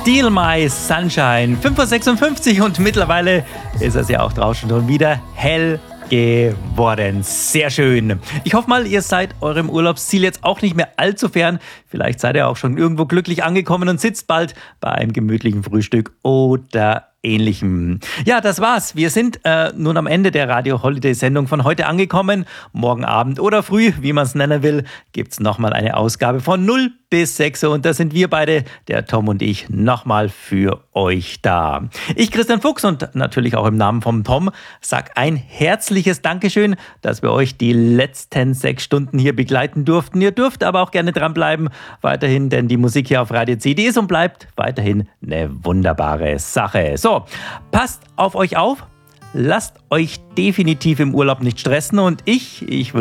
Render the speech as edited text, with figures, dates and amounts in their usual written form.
Steal My Sunshine. 5:56 Uhr und mittlerweile ist es ja auch draußen schon wieder hell geworden. Sehr schön. Ich hoffe mal, ihr seid eurem Urlaubsziel jetzt auch nicht mehr allzu fern. Vielleicht seid ihr auch schon irgendwo glücklich angekommen und sitzt bald bei einem gemütlichen Frühstück oder Ähnlichem. Ja, das war's. Wir sind nun am Ende der Radio Holiday Sendung von heute angekommen. Morgen Abend oder früh, wie man es nennen will, gibt's nochmal eine Ausgabe von 0 bis 6 Uhr und da sind wir beide, der Tom und ich, nochmal für euch da. Ich, Christian Fuchs und natürlich auch im Namen vom Tom, sag ein herzliches Dankeschön, dass wir euch die letzten 6 Stunden hier begleiten durften. Ihr dürft aber auch gerne dranbleiben, weiterhin, denn die Musik hier auf Radio C, die ist und bleibt weiterhin eine wunderbare Sache. So, passt auf euch auf, lasst euch definitiv im Urlaub nicht stressen und ich